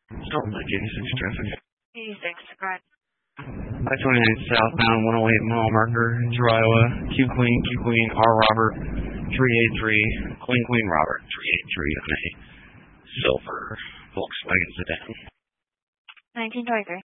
Something like 86 traffic. 86, correct. 529 southbound, 108 mile marker, Iowa, Q Queen, R Robert, 383, Queen Robert, 383 on a silver Volkswagen sedan. 1923.